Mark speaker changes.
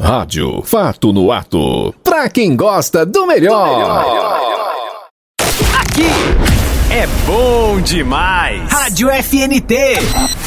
Speaker 1: Rádio Fato no Ato. Pra quem gosta do melhor.
Speaker 2: Aqui é bom demais. Rádio FNT.